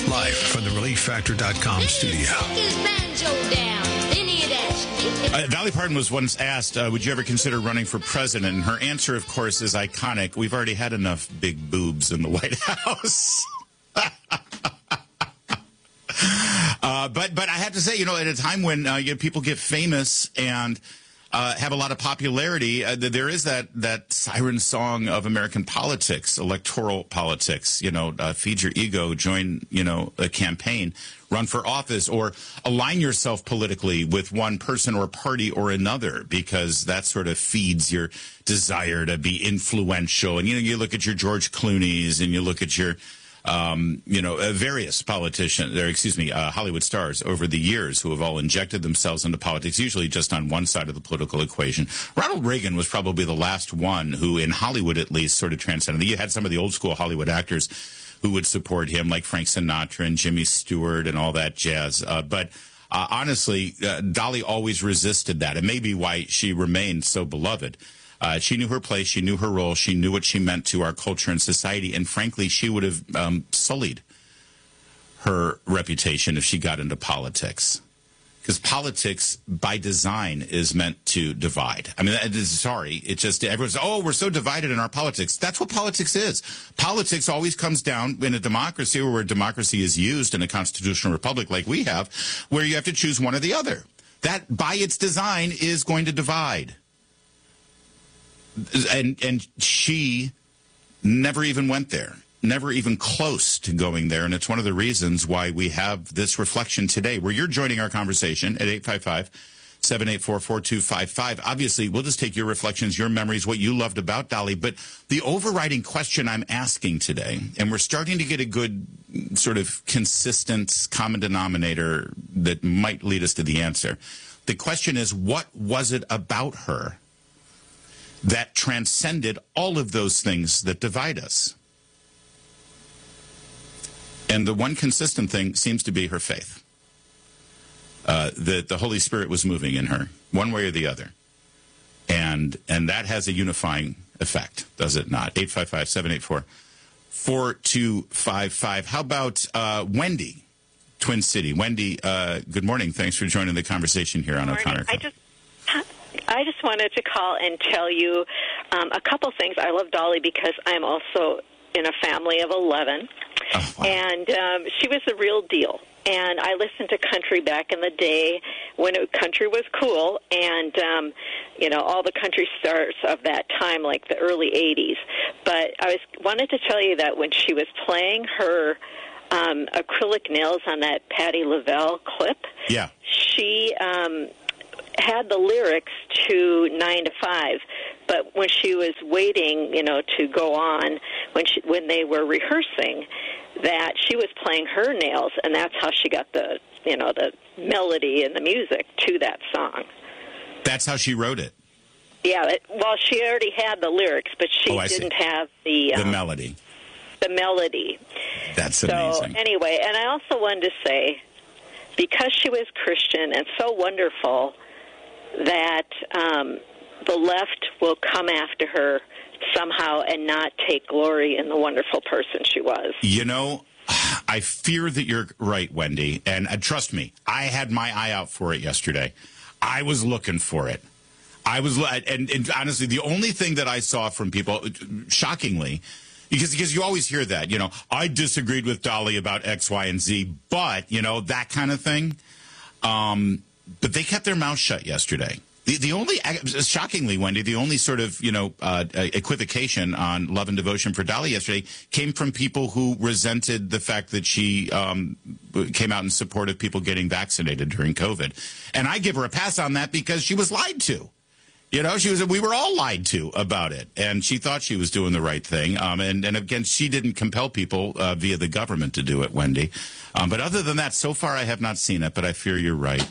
Live from the ReliefFactor.com studio. Dolly Parton was once asked, would you ever consider running for president? And her answer, of course, is iconic. We've already had enough big boobs in the White House. But I have to say, at a time when people get famous and have a lot of popularity, there is that siren song of American politics, electoral politics. Feed your ego, join a campaign, run for office, or align yourself politically with one person or party or another, because that sort of feeds your desire to be influential. And you look at your George Clooney's, and you look at your various politicians, Hollywood stars over the years who have all injected themselves into politics, usually just on one side of the political equation. Ronald Reagan was probably the last one who, in Hollywood at least, sort of transcended. You had some of the old school Hollywood actors who would support him, like Frank Sinatra and Jimmy Stewart and all that jazz. But honestly, Dolly always resisted that. It may be why she remained so beloved. She knew her place, she knew her role, she knew what she meant to our culture and society, and frankly, she would have sullied her reputation if she got into politics. Because politics, by design, is meant to divide. I mean, it's just, everyone's, we're so divided in our politics. That's what politics is. Politics always comes down in a democracy, or where democracy is used in a constitutional republic like we have, where you have to choose one or the other. That, by its design, is going to divide. And she never even went there, never even close to going there. And it's one of the reasons why we have this reflection today, where you're joining our conversation at 855-784-4255. Obviously, we'll just take your reflections, your memories, what you loved about Dolly. But the overriding question I'm asking today, and we're starting to get a good sort of consistent common denominator that might lead us to the answer. The question is, what was it about her that transcended all of those things that divide us? And the one consistent thing seems to be her faith. That the Holy Spirit was moving in her, one way or the other. And that has a unifying effect, does it not? 855-784-4255. How about Wendy, Twin City? Wendy, good morning. Thanks for joining the conversation here on O'Connor. I just wanted to call and tell you a couple things. I love Dolly because I'm also in a family of 11, and she was the real deal. And I listened to country back in the day when country was cool, and, all the country stars of that time, like the early 80s. But I wanted to tell you that when she was playing her acrylic nails on that Patti LaBelle clip, she had the lyrics to 9 to 5, but when she was waiting, to go on, when they were rehearsing, that she was playing her nails, and that's how she got the melody and the music to that song. That's how she wrote it. Yeah, she already had the lyrics, but she didn't have the melody. The melody. That's amazing. So anyway, and I also wanted to say, because she was Christian and so wonderful, that the left will come after her somehow and not take glory in the wonderful person she was. I fear that you're right, Wendy, and trust me, I had my eye out for it yesterday. I was looking for it. And honestly, the only thing that I saw from people, shockingly, because you always hear that, I disagreed with Dolly about X, Y, and Z, but, that kind of thing. But they kept their mouth shut yesterday. The only, shockingly, Wendy, the only sort of, equivocation on love and devotion for Dolly yesterday came from people who resented the fact that she came out in support of people getting vaccinated during COVID. And I give her a pass on that because she was lied to. We were all lied to about it. And she thought she was doing the right thing. And again, she didn't compel people via the government to do it, Wendy. But other than that, so far I have not seen it, but I fear you're right.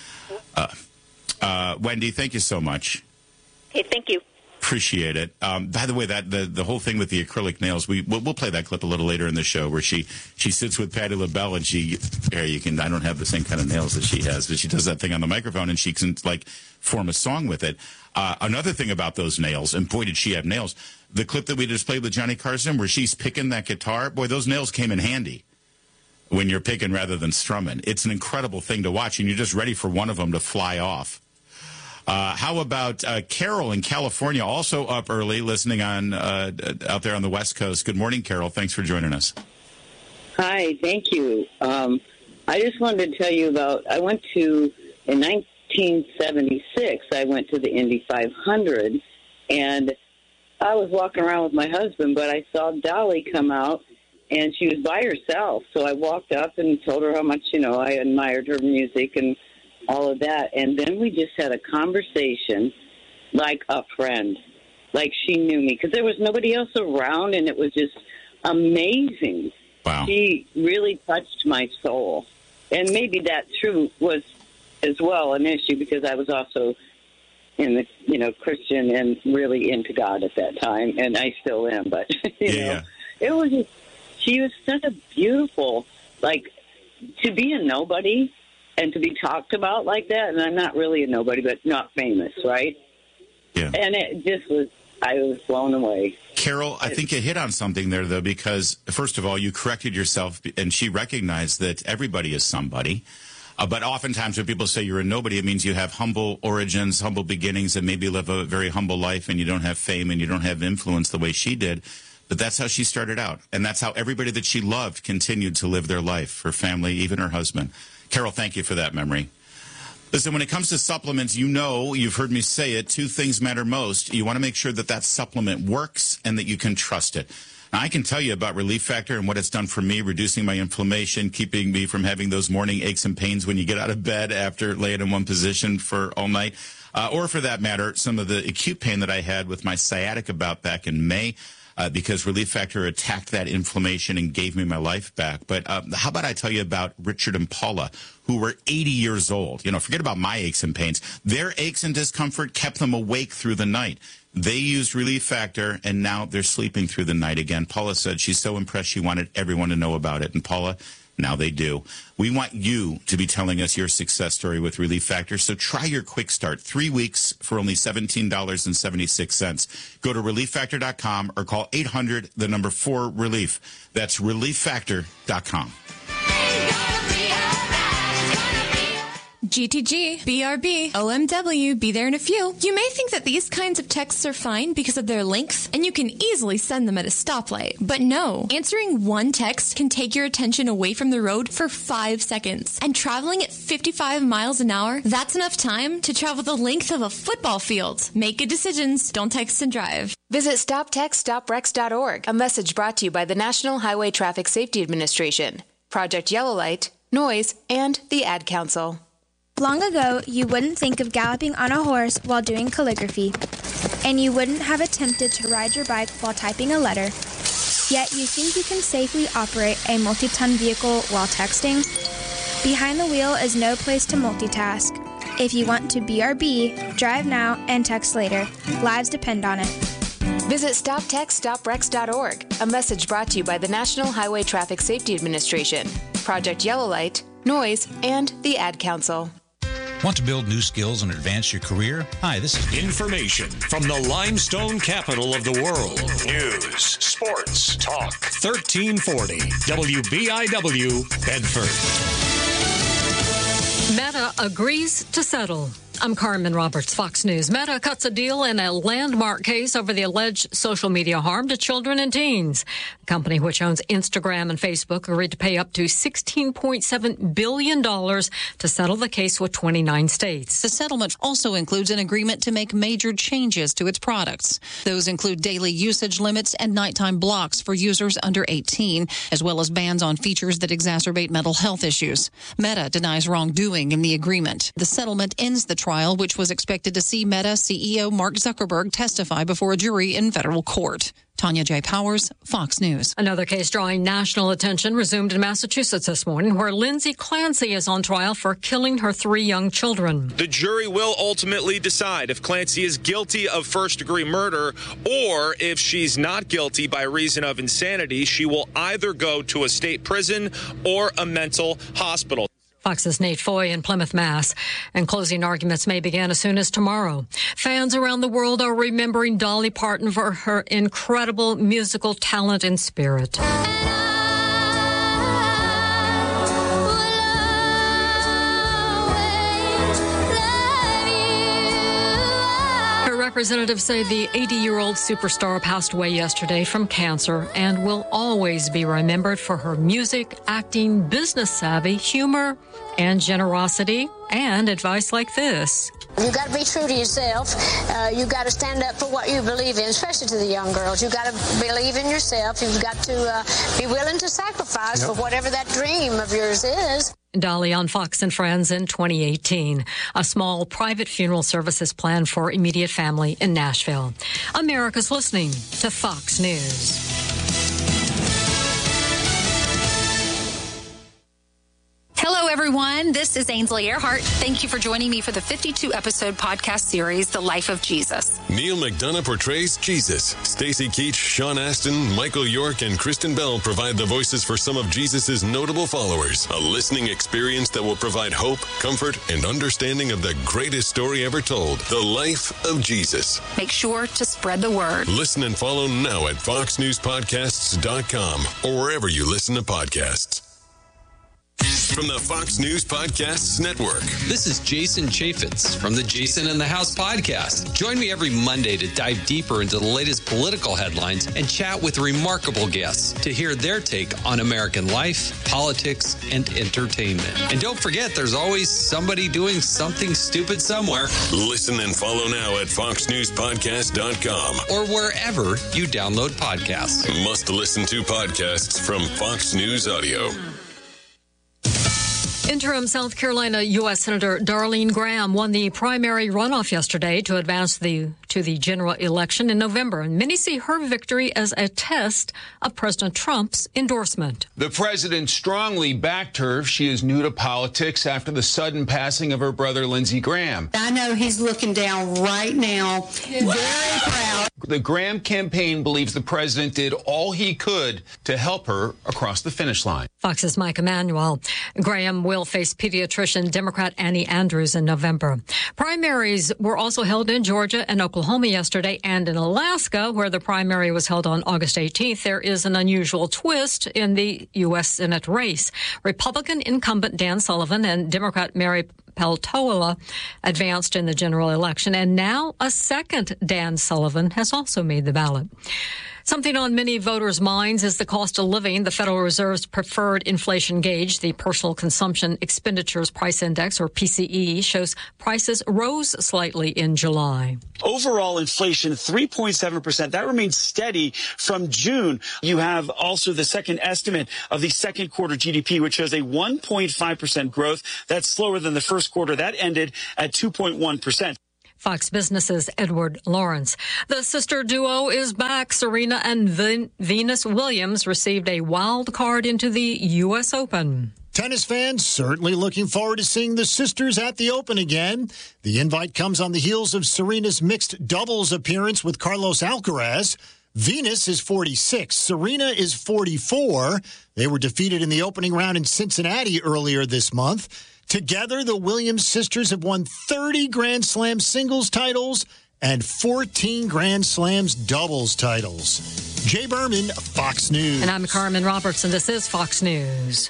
Wendy, thank you so much. Hey, thank you. Appreciate it. By the way, that the whole thing with the acrylic nails, we'll play that clip a little later in the show where she sits with Patti LaBelle and I don't have the same kind of nails that she has, but she does that thing on the microphone and she can form a song with it. Another thing about those nails, and boy, did she have nails. The clip that we just played with Johnny Carson where she's picking that guitar, boy, those nails came in handy. when you're picking rather than strumming. It's an incredible thing to watch, and you're just ready for one of them to fly off. How about Carol in California, also up early, listening on out there on the West Coast. Good morning, Carol. Thanks for joining us. Hi, thank you. I just wanted to tell you about, in 1976, I went to the Indy 500, and I was walking around with my husband, but I saw Dolly come out, and she was by herself. So I walked up and told her how much, I admired her music and all of that. And then we just had a conversation like a friend, like she knew me, because there was nobody else around, and it was just amazing. Wow. She really touched my soul. And maybe that, too, was as well an issue, because I was also in the, Christian and really into God at that time, and I still am. But, it was just, she was such a beautiful, to be a nobody and to be talked about like that, and I'm not really a nobody, but not famous, right? Yeah. And it just was, I was blown away. Carol, I think you hit on something there, though, because, first of all, you corrected yourself, and she recognized that everybody is somebody. But oftentimes when people say you're a nobody, it means you have humble origins, humble beginnings, and maybe live a very humble life, and you don't have fame and you don't have influence the way she did. But that's how she started out, and that's how everybody that she loved continued to live their life, her family, even her husband. Carol, thank you for that memory. Listen, when it comes to supplements, you've heard me say it, two things matter most. You want to make sure that that supplement works and that you can trust it. Now, I can tell you about Relief Factor and what it's done for me, reducing my inflammation, keeping me from having those morning aches and pains when you get out of bed after laying in one position for all night. Or for that matter, some of the acute pain that I had with my sciatica bout back in May. Because Relief Factor attacked that inflammation and gave me my life back. But how about I tell you about Richard and Paula, who were 80 years old. Forget about my aches and pains. Their aches and discomfort kept them awake through the night. They used Relief Factor, and now they're sleeping through the night again. Paula said she's so impressed she wanted everyone to know about it. And Paula, now they do. We want you to be telling us your success story with Relief Factor, so try your quick start. 3 weeks for only $17.76. Go to ReliefFactor.com or call 800-4-RELIEF. That's ReliefFactor.com. GTG, BRB, OMW, be there in a few. You may think that these kinds of texts are fine because of their length, and you can easily send them at a stoplight. But no, answering one text can take your attention away from the road for 5 seconds. And traveling at 55 miles an hour, that's enough time to travel the length of a football field. Make good decisions. Don't text and drive. Visit StopTextStopWrecks.org. A message brought to you by the National Highway Traffic Safety Administration, Project Yellow Light, Noise, and the Ad Council. Long ago, you wouldn't think of galloping on a horse while doing calligraphy, and you wouldn't have attempted to ride your bike while typing a letter. Yet you think you can safely operate a multi-ton vehicle while texting? Behind the wheel is no place to multitask. If you want to BRB, drive now and text later. Lives depend on it. Visit StopTextStopWrecks.org. A message brought to you by the National Highway Traffic Safety Administration, Project Yellow Light, Noise, and the Ad Council. Want to build new skills and advance your career? Hi, this is Information from the limestone capital of the world. News, sports, talk. 1340 WBIW, Bedford. Meta agrees to settle. I'm Carmen Roberts, Fox News. Meta cuts a deal in a landmark case over the alleged social media harm to children and teens. The company, which owns Instagram and Facebook, agreed to pay up to $16.7 billion to settle the case with 29 states. The settlement also includes an agreement to make major changes to its products. Those include daily usage limits and nighttime blocks for users under 18, as well as bans on features that exacerbate mental health issues. Meta denies wrongdoing in the agreement. The settlement ends the trial, which was expected to see Meta CEO Mark Zuckerberg testify before a jury in federal court. Tanya J. Powers, Fox News. Another case drawing national attention resumed in Massachusetts this morning, where Lindsay Clancy is on trial for killing her 3 young children. The jury will ultimately decide if Clancy is guilty of first-degree murder or if she's not guilty by reason of insanity. She will either go to a state prison or a mental hospital. Fox's Nate Foy in Plymouth, Mass. And closing arguments may begin as soon as tomorrow. Fans around the world are remembering Dolly Parton for her incredible musical talent and spirit. Representatives say the 80-year-old superstar passed away yesterday from cancer and will always be remembered for her music, acting, business savvy, humor, and generosity, and advice like this. You got to be true to yourself. You got to stand up for what you believe in, especially to the young girls. You got to believe in yourself. You've got to be willing to sacrifice for whatever that dream of yours is. Dolly on Fox and Friends in 2018. A small private funeral service is planned for immediate family in Nashville. America's listening to Fox News. Hello, everyone. This is Ainsley Earhart. Thank you for joining me for the 52-episode podcast series, The Life of Jesus. Neil McDonough portrays Jesus. Stacey Keach, Sean Astin, Michael York, and Kristen Bell provide the voices for some of Jesus' notable followers. A listening experience that will provide hope, comfort, and understanding of the greatest story ever told, The Life of Jesus. Make sure to spread the word. Listen and follow now at foxnewspodcasts.com or wherever you listen to podcasts. From the Fox News Podcasts Network. This is Jason Chaffetz from the Jason in the House podcast. Join me every Monday to dive deeper into the latest political headlines and chat with remarkable guests to hear their take on American life, politics, and entertainment. And don't forget, there's always somebody doing something stupid somewhere. Listen and follow now at foxnewspodcast.com or wherever you download podcasts. Must listen to podcasts from Fox News Audio. Interim South Carolina U.S. Senator Darlene Graham won the primary runoff yesterday to advance to the general election in November. And many see her victory as a test of President Trump's endorsement. The president strongly backed her. She is new to politics after the sudden passing of her brother, Lindsey Graham. I know he's looking down right now, very proud. The Graham campaign believes the president did all he could to help her across the finish line. Fox's Mike Emanuel. Graham will face pediatrician Democrat Annie Andrews in November. Primaries were also held in Georgia and Oklahoma yesterday, and in Alaska, where the primary was held on August 18th, there is an unusual twist in the U.S. Senate race. Republican incumbent Dan Sullivan and Democrat Mary Peltola advanced in the general election, and now a second Dan Sullivan has also made the ballot. Something on many voters' minds is the cost of living. The Federal Reserve's preferred inflation gauge, the Personal Consumption Expenditures Price Index, or PCE, shows prices rose slightly in July. Overall inflation, 3.7%. That remains steady from June. You have also the second estimate of the second quarter GDP, which shows a 1.5% growth. That's slower than the first quarter. That ended at 2.1%. Fox Business's Edward Lawrence. The sister duo is back. Serena and Venus Williams received a wild card into the U.S. Open. Tennis fans certainly looking forward to seeing the sisters at the Open again. The invite comes on the heels of Serena's mixed doubles appearance with Carlos Alcaraz. Venus is 46. Serena is 44. They were defeated in the opening round in Cincinnati earlier this month. Together, the Williams sisters have won 30 Grand Slam singles titles and 14 Grand Slams doubles titles. Jay Berman, Fox News. And I'm Carmen Roberts, and this is Fox News.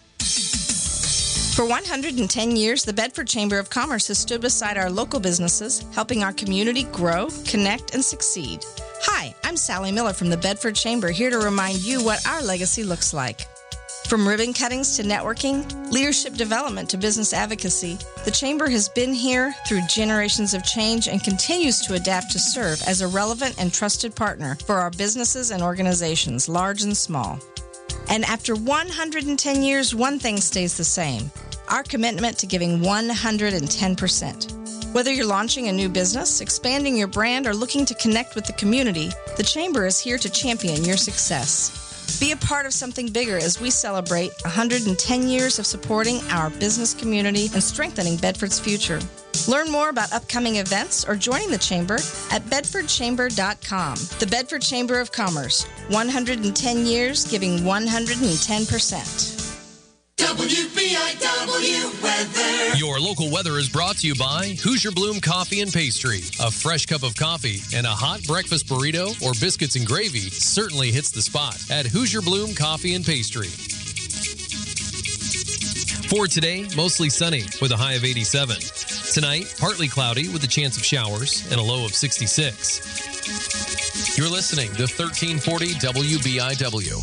For 110 years, the Bedford Chamber of Commerce has stood beside our local businesses, helping our community grow, connect, and succeed. Hi, I'm Sally Miller from the Bedford Chamber, here to remind you what our legacy looks like. From ribbon cuttings to networking, leadership development to business advocacy, the Chamber has been here through generations of change and continues to adapt to serve as a relevant and trusted partner for our businesses and organizations, large and small. And after 110 years, one thing stays the same: our commitment to giving 110%. Whether you're launching a new business, expanding your brand, or looking to connect with the community, the Chamber is here to champion your success. Be a part of something bigger as we celebrate 110 years of supporting our business community and strengthening Bedford's future. Learn more about upcoming events or joining the Chamber at bedfordchamber.com. The Bedford Chamber of Commerce, 110 years giving 110%. WBIW weather. Your local weather is brought to you by Hoosier Bloom Coffee and Pastry. A fresh cup of coffee and a hot breakfast burrito or biscuits and gravy certainly hits the spot at Hoosier Bloom Coffee and Pastry. For today, mostly sunny with a high of 87. Tonight, partly cloudy with a chance of showers and a low of 66. You're listening to 1340 WBIW.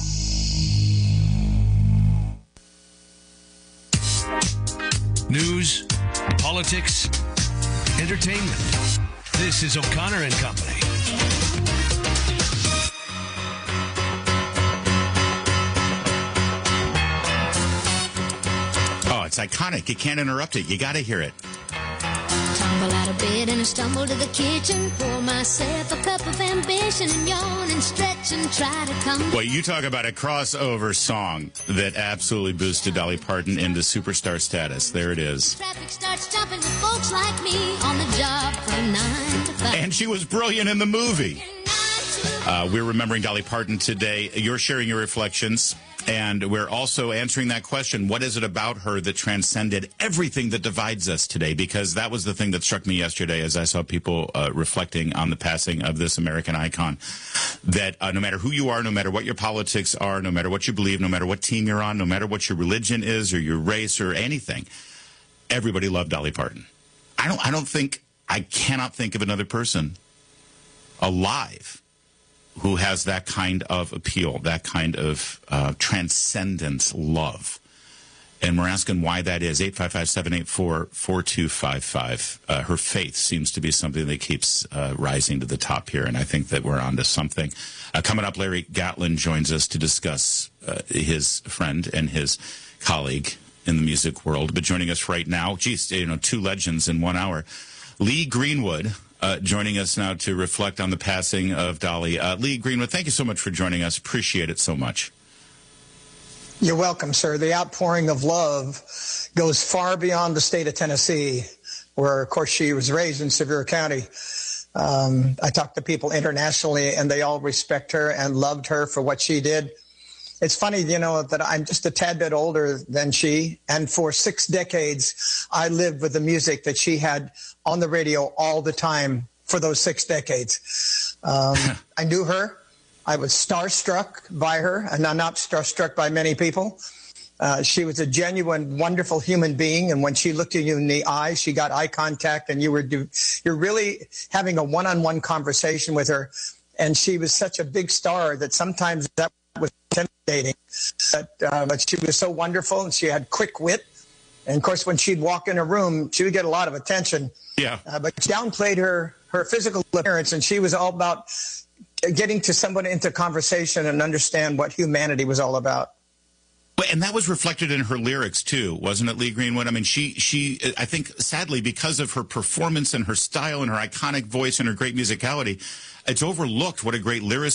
News, politics, entertainment. This is O'Connor and Company. Oh, it's iconic. You can't interrupt it. You got to hear it. Tumble out of bed and I stumble to the kitchen. Pour myself a cup of ambition and yawn and stretch and try to come. Well, you talk about a crossover song that absolutely boosted Dolly Parton into superstar status. There it is. Traffic starts jumping with folks like me on the job from 9 to 5. And she was brilliant in the movie. We're remembering Dolly Parton today. You're sharing your reflections. And we're also answering that question, what is it about her that transcended everything that divides us today? Because that was the thing that struck me yesterday as I saw people reflecting on the passing of this American icon, that no matter who you are, no matter what your politics are, no matter what you believe, no matter what team you're on, no matter what your religion is or your race or anything, everybody loved Dolly Parton. I cannot think of another person alive who has that kind of appeal, that kind of transcendence, love. And we're asking why that is. 855-784-4255. Her faith seems to be something that keeps rising to the top here, and I think that we're onto something. Coming up, Larry Gatlin joins us to discuss his friend and his colleague in the music world. But joining us right now, two legends in 1 hour. Lee Greenwood, joining us now to reflect on the passing of Dolly. Lee Greenwood, thank you so much for joining us. Appreciate it so much. You're welcome, sir. The outpouring of love goes far beyond the state of Tennessee, where, of course, she was raised in Sevier County. I talked to people internationally, and they all respect her and loved her for what she did. It's funny, that I'm just a tad bit older than she, and for 6 decades, I lived with the music that she had on the radio all the time for those 6 decades. I knew her. I was starstruck by her, and I'm not starstruck by many people. She was a genuine, wonderful human being, and when she looked at you in the eye, she got eye contact, and you're really having a one-on-one conversation with her. And she was such a big star that sometimes that was intimidating. But she was so wonderful, and she had quick wit. And, of course, when she'd walk in a room, she would get a lot of attention. Yeah. But she downplayed her physical appearance, and she was all about getting to someone into conversation and understand what humanity was all about. And that was reflected in her lyrics, too, wasn't it, Lee Greenwood? I mean, she I think, sadly, because of her performance and her style and her iconic voice and her great musicality, it's overlooked what a great lyricist